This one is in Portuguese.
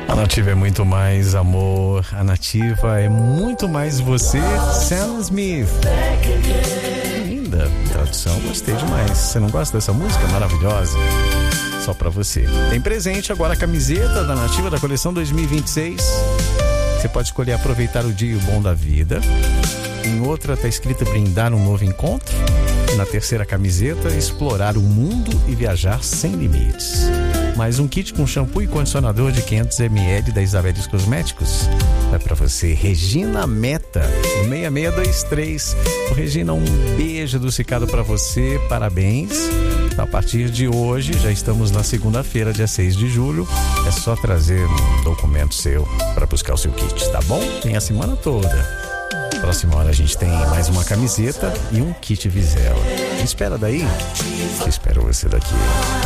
A Nativa é muito mais amor, a Nativa é muito mais você. Sam Smith. Linda tradução, gostei demais. Você não gosta dessa música? Maravilhosa. Só pra você. Tem presente agora a camiseta da Nativa da coleção 2026. Você pode escolher aproveitar o dia e o bom da vida. Em outra está escrito brindar um novo encontro. E na terceira camiseta, explorar o mundo e viajar sem limites. Mais um kit com shampoo e condicionador de 500 ml da Isabelis Cosméticos. Vai para você, Regina Meta, no 6623. Regina, um beijo adocicado para você, parabéns. A partir de hoje, já estamos na segunda-feira, dia 6 de julho. É só trazer um documento seu para buscar o seu kit, tá bom? Tem a semana toda. Próxima hora a gente tem mais uma camiseta e um kit Vizela. Me espera daí, que espero você daqui.